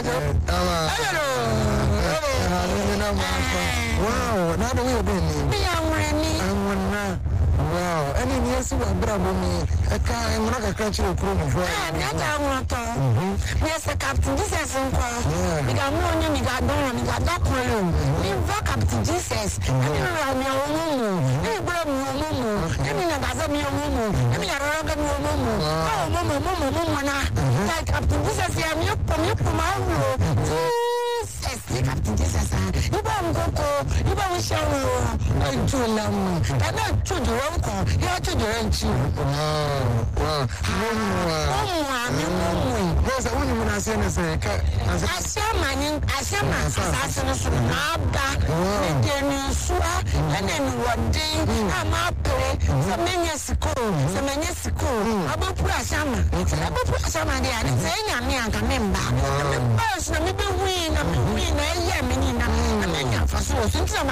Wow, now the way wow, any near see what bravo me. I can't not a country of room. Yes, the Captain Jesus and we got no name, we got no, we got that column. We walk up to Jesus. I mean, I'm your mumu. Hey, brother, mumu. I mean, I'm your mumu. I mean, I'm your mumu. Oh, mumu. Like Captain Jesus, I'm your Jesus, Captain Jesus. You don't go, you don't show. I do love. I'm not to the uncle. You are to the uncle. Wow. There's a woman I say, I saw my assassination. And then one day, I'm up for many years ago. About Prasama. About Prasama, they are saying, I'm a member. I'm a person, I'm a win, I am a